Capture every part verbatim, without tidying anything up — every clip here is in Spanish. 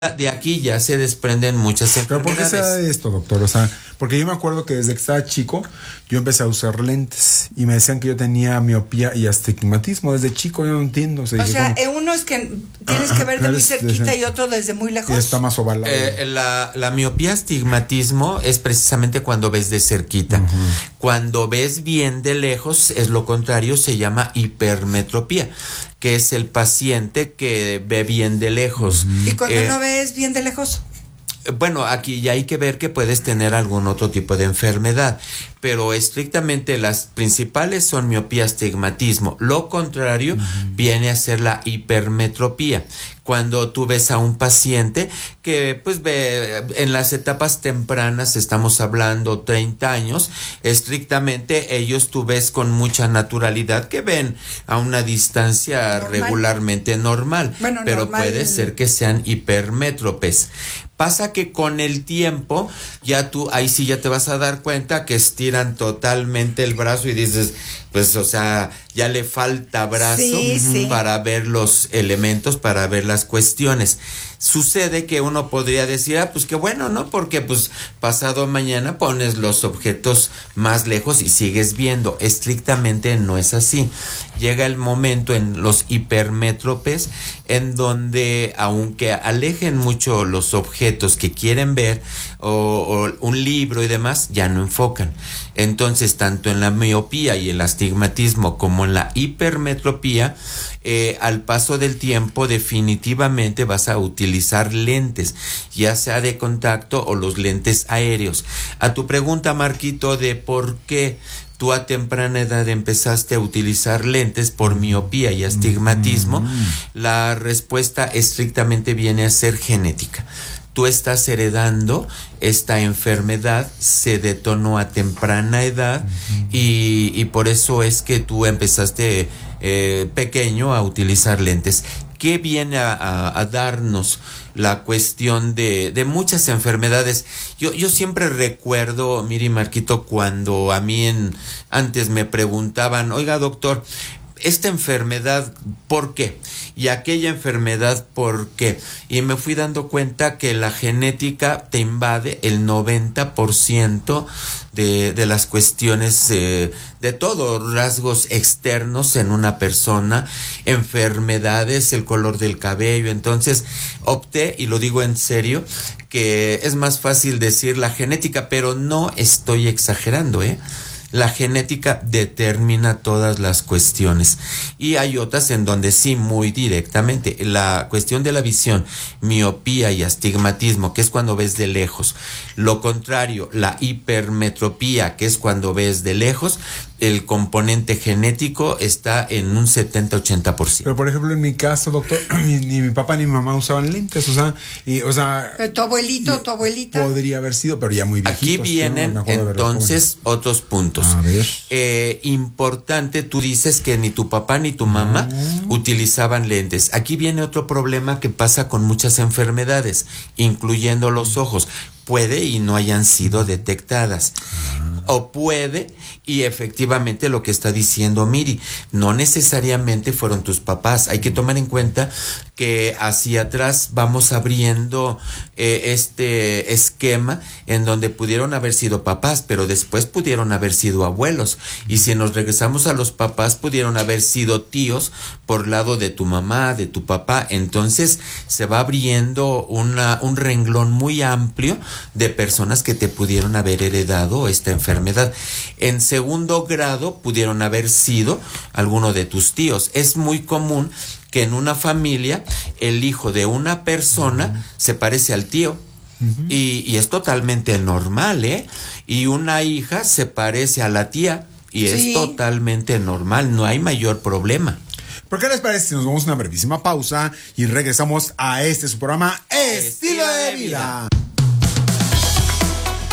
de aquí ya se desprenden muchas ¿Pero por qué se enfermedades. da esto, doctor? O sea, porque yo me acuerdo que desde que estaba chico yo empecé a usar lentes y me decían que yo tenía miopía y astigmatismo. Desde chico yo no entiendo. O sea, O dije, sea, ¿cómo? eh, uno es que tienes que ver de muy Eres- cerquita desde- y otro desde muy lejos. Y está más ovalado. Eh, la, la miopía astigmatismo es precisamente cuando ves de cerquita. Ujú. Cuando ves bien de lejos, es lo contrario, se llama hipermetropía, que es el paciente que ve bien de lejos. Y cuando Eh, no ves bien de lejos. Bueno, aquí ya hay que ver que puedes tener algún otro tipo de enfermedad, pero estrictamente las principales son miopía, astigmatismo. Lo contrario uh-huh. viene a ser la hipermetropía. Cuando tú ves a un paciente que pues ve en las etapas tempranas, estamos hablando treinta años, estrictamente ellos tú ves con mucha naturalidad que ven a una distancia normal. regularmente normal, bueno, pero normal. puede ser que sean hipermétropes. Pasa que con el tiempo, ya tú, ahí sí ya te vas a dar cuenta que estiran totalmente el brazo y dices, pues, o sea, ya le falta brazo sí, sí. para ver los elementos, para ver las cuestiones. Sucede que uno podría decir, ah, pues qué bueno, ¿no? Porque pues pasado mañana pones los objetos más lejos y sigues viendo. Estrictamente no es así. Llega el momento en los hipermétropes en donde, aunque alejen mucho los objetos que quieren ver o, o un libro y demás, ya no enfocan. Entonces, tanto en la miopía y el astigmatismo como en la hipermetropía, eh, al paso del tiempo definitivamente vas a utilizar lentes, ya sea de contacto o los lentes aéreos. A tu pregunta, Marquito, de por qué tú a temprana edad empezaste a utilizar lentes por miopía y astigmatismo, mm. la respuesta estrictamente viene a ser genética. Tú estás heredando esta enfermedad, se detonó a temprana edad uh-huh. y, y por eso es que tú empezaste eh, pequeño a utilizar lentes. ¿Qué viene a, a, a darnos la cuestión de, de muchas enfermedades? Yo, yo siempre recuerdo, Miri Marquito, cuando a mí en, antes me preguntaban, oiga doctor, esta enfermedad, ¿por qué? Y aquella enfermedad, ¿por qué? Y me fui dando cuenta que la genética te invade el noventa por ciento de, de las cuestiones, eh, de todo, rasgos externos en una persona, enfermedades, el color del cabello. Entonces, opté, y lo digo en serio, que es más fácil decir la genética, pero no estoy exagerando, ¿eh? La genética determina todas las cuestiones y hay otras en donde sí, muy directamente. La cuestión de la visión, miopía y astigmatismo, que es cuando ves de lejos. Lo contrario, la hipermetropía, que es cuando ves de lejos, el componente genético está en un setenta a ochenta por ciento. Pero por ejemplo, en mi caso, doctor, ni, ni mi papá ni mi mamá usaban lentes, o sea, y, o sea, tu abuelito, tu abuelita. Podría haber sido, pero ya muy viejitos. Aquí vienen ¿no? entonces otros puntos. A ver. Eh, importante, tú dices que ni tu papá ni tu mamá no. utilizaban lentes. Aquí viene otro problema que pasa con muchas enfermedades, incluyendo los ojos. Puede y no hayan sido detectadas. Ah. O puede, y efectivamente lo que está diciendo Miri, no necesariamente fueron tus papás. Hay que tomar en cuenta que hacia atrás vamos abriendo eh, este esquema en donde pudieron haber sido papás, pero después pudieron haber sido abuelos. Y si nos regresamos a los papás, pudieron haber sido tíos por lado de tu mamá, de tu papá. Entonces se va abriendo una, un renglón muy amplio de personas que te pudieron haber heredado esta enfermedad. En segundo grado pudieron haber sido alguno de tus tíos. Es muy común que en una familia el hijo de una persona uh-huh. se parece al tío. Uh-huh. y, y es totalmente normal, ¿eh? Y una hija se parece a la tía y sí. es totalmente normal, no hay mayor problema. ¿Por qué les parece si nos vamos a una brevísima pausa y regresamos a este su programa Estilo de Vida?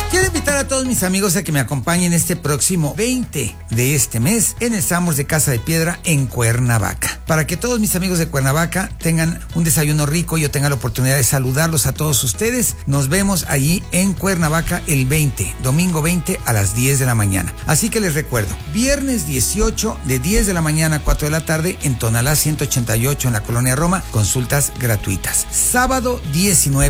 Quiero invitar a todos mis amigos a que me acompañen este próximo veinte de este mes en el Samos de Casa de Piedra en Cuernavaca. Para que todos mis amigos de Cuernavaca tengan un desayuno rico y yo tenga la oportunidad de saludarlos a todos ustedes, nos vemos allí en Cuernavaca el veinte, domingo veinte a las diez de la mañana. Así que les recuerdo, viernes dieciocho de diez de la mañana a cuatro de la tarde en Tonalá ciento ochenta y ocho en la Colonia Roma, consultas gratuitas. Sábado diecinueve